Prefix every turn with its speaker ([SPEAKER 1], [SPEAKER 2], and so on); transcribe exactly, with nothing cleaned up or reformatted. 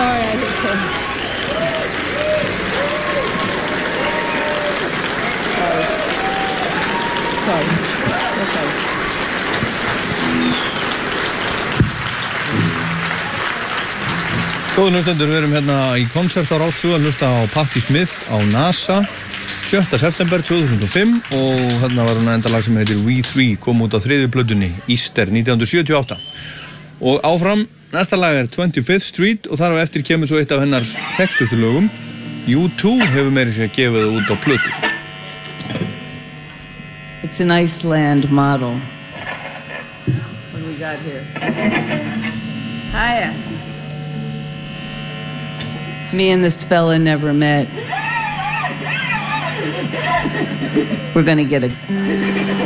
[SPEAKER 1] Sorry, I hit him. Sorry. Sorry. Okay.
[SPEAKER 2] Góður hlustendur, við erum hérna í konsert á Rás tvö að hlusta á Patti Smith á NASA sjötta september tvö þúsund og fimm og hérna var hann endalag sem heitir We Three, kom út á þriðju plötunni Easter nítján hundruð sjötíu og átta og áfram, næsta lag er twenty-fifth Street og þar á eftir kemur svo eitt af hennar þekktustu lögum U two hefur meiri sér gefið það út á plötu.
[SPEAKER 1] It's an Iceland model. What do we got here? Hiya. Me and this fella never met. We're gonna get a